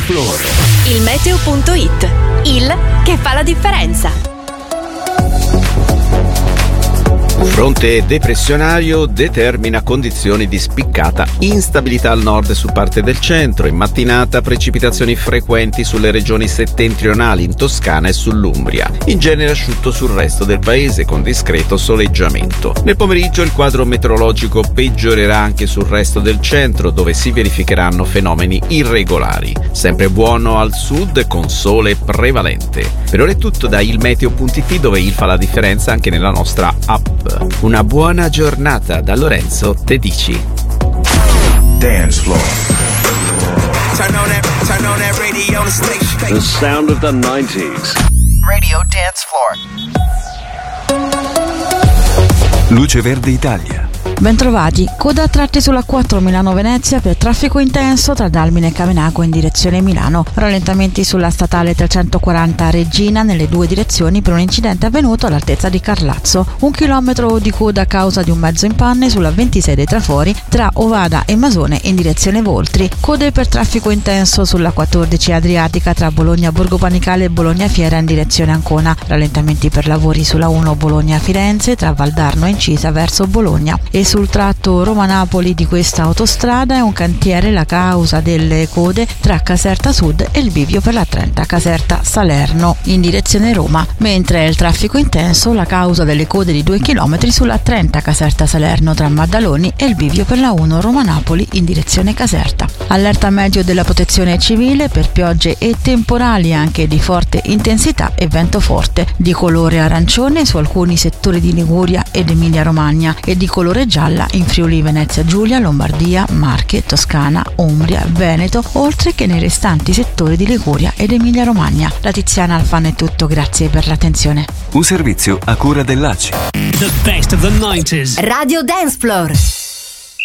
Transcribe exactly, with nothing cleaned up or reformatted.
Floor. Il meteo punto it, il che fa la differenza. Fronte depressionario determina condizioni di spiccata instabilità al nord su parte del centro. In mattinata precipitazioni frequenti sulle regioni settentrionali, in Toscana e sull'Umbria. In genere asciutto sul resto del paese con discreto soleggiamento. Nel pomeriggio il quadro meteorologico peggiorerà anche sul resto del centro, dove si verificheranno fenomeni irregolari. Sempre buono al sud con sole prevalente. Per ora è tutto da il meteo punto it, dove il fa la differenza anche nella nostra app. Una buona giornata da Lorenzo Tedici. Dance Floor. Turn on that, turn on that radio on the station. The sound of the nineties. Radio Dance Floor. Luce Verde Italia. Bentrovati, coda a tratti sulla quattro Milano-Venezia per traffico intenso tra Dalmine e Cavenago in direzione Milano. Rallentamenti sulla statale trecentoquaranta Regina nelle due direzioni per un incidente avvenuto all'altezza di Carlazzo. Un chilometro di coda a causa di un mezzo in panne sulla ventisei dei Trafori tra Ovada e Masone in direzione Voltri. Code per traffico intenso sulla quattordici Adriatica tra Bologna Borgo Panicale e Bologna Fiera in direzione Ancona. Rallentamenti per lavori sulla uno Bologna-Firenze tra Valdarno e Incisa verso Bologna. E sul tratto Roma-Napoli di questa autostrada è un cantiere la causa delle code tra Caserta Sud e il bivio per la trenta Caserta-Salerno in direzione Roma, mentre è il traffico intenso la causa delle code di due chilometri sulla trenta Caserta-Salerno tra Maddaloni e il bivio per la uno Roma-Napoli in direzione Caserta. Allerta medio della protezione civile per piogge e temporali anche di forte intensità e vento forte, di colore arancione su alcuni settori di Liguria ed Emilia-Romagna e di colore gialla in Friuli Venezia Giulia, Lombardia, Marche, Toscana, Umbria, Veneto, oltre che nei restanti settori di Liguria ed Emilia Romagna. Da Tiziana Alfano è tutto, grazie per l'attenzione. Un servizio a cura dell'A C I. The best of the nineties. Radio Dance Floor.